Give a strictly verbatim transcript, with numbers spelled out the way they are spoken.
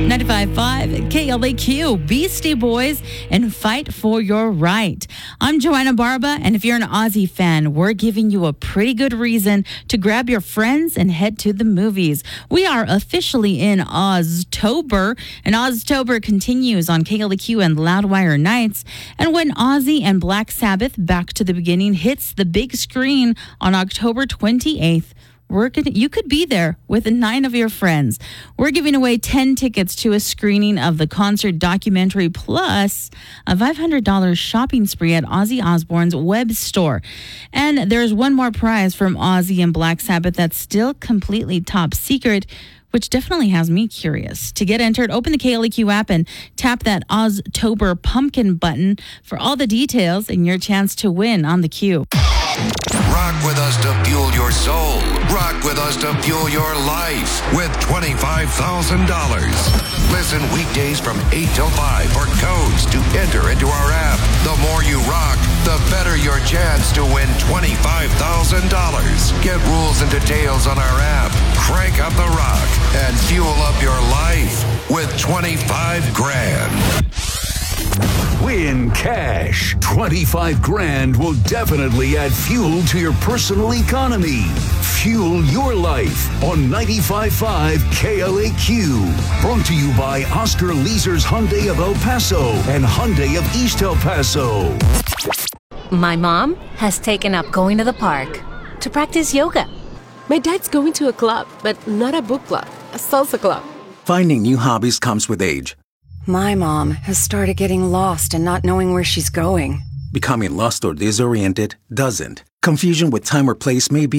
ninety-five point five K L A Q, Beastie Boys, and Fight for Your Right. I'm Joanna Barba, and if you're an Aussie fan, we're giving you a pretty good reason to grab your friends and head to the movies. We are officially in Oztober, and Oztober continues on K L A Q and Loudwire nights. And when Ozzy and Black Sabbath Back to the Beginning hits the big screen on October twenty-eighth, We're gonna, you could be there with nine of your friends. We're giving away ten tickets to a screening of the concert documentary plus a five hundred dollars shopping spree at Ozzy Osbourne's web store. And there's one more prize from Ozzy and Black Sabbath that's still completely top secret, which definitely has me curious. To get entered, open the K L A Q app and tap that Oztober pumpkin button for all the details and your chance to win on the queue. Rock with us to fuel your soul. Rock with us to fuel your life with twenty-five thousand dollars. Listen weekdays from eight till five for codes to enter into our app. The more you rock, the better your chance to win twenty-five thousand dollars. Get rules and details on our app. Crank up the rock and fuel up your life with twenty-five grand. Win cash. twenty-five grand will definitely add fuel to your personal economy. Fuel your life on ninety-five point five K L A Q. Brought to you by Oscar Leasers Hyundai of El Paso and Hyundai of East El Paso. My mom has taken up going to the park to practice yoga. My dad's going to a club, but not a book club, a salsa club. Finding new hobbies comes with age. My mom has started getting lost and not knowing where she's going. Becoming lost or disoriented doesn't. Confusion with time or place may be